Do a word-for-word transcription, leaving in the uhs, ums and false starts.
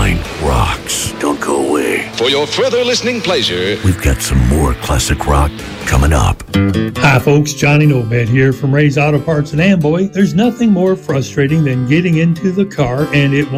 line rocks. Don't go away. For your further listening pleasure, we've got some more classic rock coming up. Hi folks, Johnny Nomad here from Ray's Auto Parts in Amboy. There's nothing more frustrating than getting into the car and it